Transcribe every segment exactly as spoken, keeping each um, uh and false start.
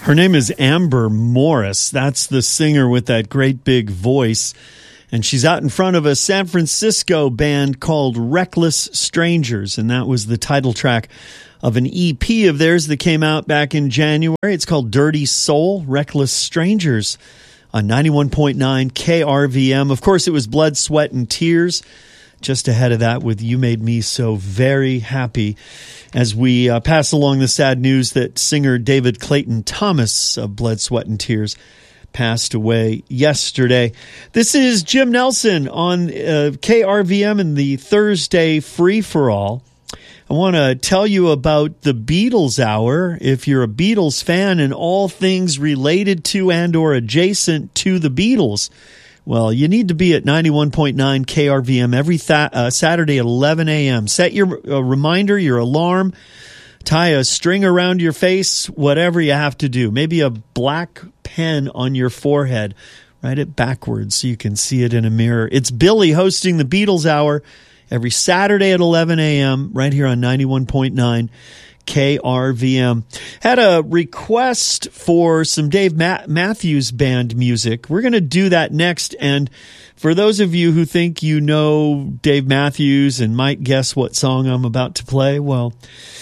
Her name is Amber Morris. That's the singer with that great big voice. And she's out in front of a San Francisco band called Reckless Strangers. And that was the title track of an E P of theirs that came out back in January. It's called Dirty Soul, Reckless Strangers on ninety-one point nine K R V M. Of course, it was Blood, Sweat, and Tears. Just ahead of that with You Made Me So Very Happy, as we uh, pass along the sad news that singer David Clayton Thomas of Blood, Sweat, and Tears passed away yesterday. This is Jim Nelson on uh, K R V M in the Thursday Free-for-All. I want to tell you about the Beatles Hour. If you're a Beatles fan and all things related to and or adjacent to the Beatles, well, you need to be at ninety-one point nine K R V M every th- uh, Saturday at eleven a.m. Set your uh, reminder, your alarm, tie a string around your face, whatever you have to do. Maybe a black pen on your forehead. Write it backwards so you can see it in a mirror. It's Billy hosting the Beatles Hour every Saturday at eleven a.m. right here on ninety-one point nine K R V M. Had a request for some Dave Ma- Matthews Band music. We're going to do that next. And for those of you who think you know Dave Matthews and might guess what song I'm about to play, well,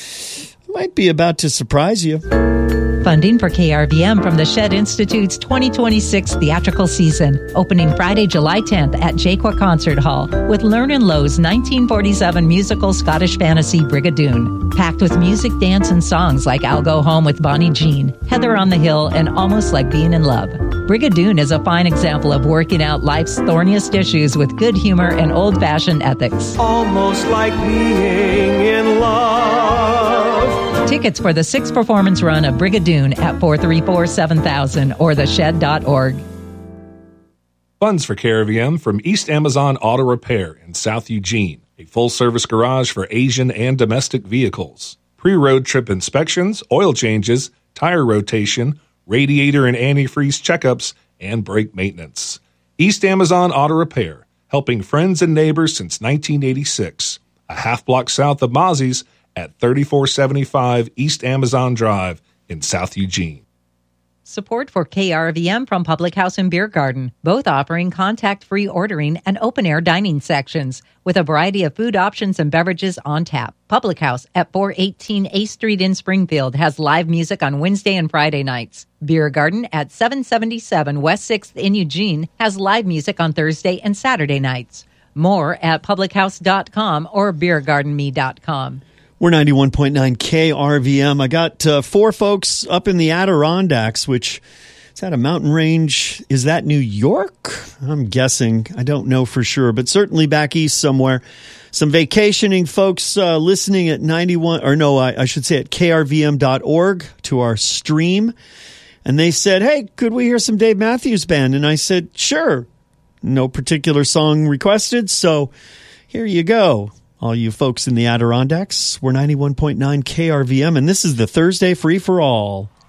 I might be about to surprise you. Funding for K R V M from the Shed Institute's twenty twenty-six theatrical season, opening Friday, July tenth at Jaqua Concert Hall with Lernan Lowe's nineteen forty-seven musical Scottish fantasy Brigadoon. Packed with music, dance, and songs like I'll Go Home with Bonnie Jean, Heather on the Hill, and Almost Like Being in Love. Brigadoon is a fine example of working out life's thorniest issues with good humor and old-fashioned ethics. Almost like being in love. Tickets for the sixth performance run of Brigadoon at four three four, seven thousand or the shed dot org. Funds for K R V M from East Amazon Auto Repair in South Eugene, a full-service garage for Asian and domestic vehicles. Pre-road trip inspections, oil changes, tire rotation, radiator and antifreeze checkups, and brake maintenance. East Amazon Auto Repair, helping friends and neighbors since nineteen eighty-six. A half block south of Mozzie's at thirty-four seventy-five East Amazon Drive in South Eugene. Support for K R V M from Public House and Beer Garden, both offering contact-free ordering and open-air dining sections with a variety of food options and beverages on tap. Public House at four eighteen eighth Street in Springfield has live music on Wednesday and Friday nights. Beer Garden at seven seventy-seven West sixth in Eugene has live music on Thursday and Saturday nights. More at public house dot com or beer garden me dot com. We're ninety-one point nine K R V M. I got uh, four folks up in the Adirondacks, which is that a mountain range? Is that New York? I'm guessing. I don't know for sure, but certainly back east somewhere. Some vacationing folks uh, listening at ninety-one, or no, I, I should say at K R V M dot org to our stream. And they said, hey, could we hear some Dave Matthews Band? And I said, sure. No particular song requested, so here you go. All you folks in the Adirondacks, we're ninety-one point nine K R V M, and this is the Thursday Free-for-All.